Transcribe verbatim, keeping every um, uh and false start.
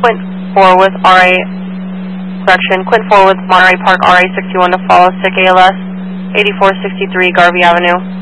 Quint four with R A, correction, Quint four with Monterey Park R A sixty-one to follow, sick A L S, eighty-four sixty-three Garvey Avenue.